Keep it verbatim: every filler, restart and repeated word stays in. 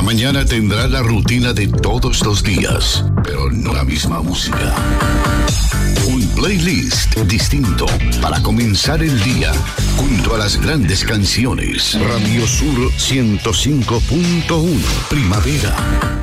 Mañana tendrá la rutina de todos los días, pero no la misma música. Un playlist distinto para comenzar el día junto a las grandes canciones. Radio Sur ciento cinco punto uno, Primavera.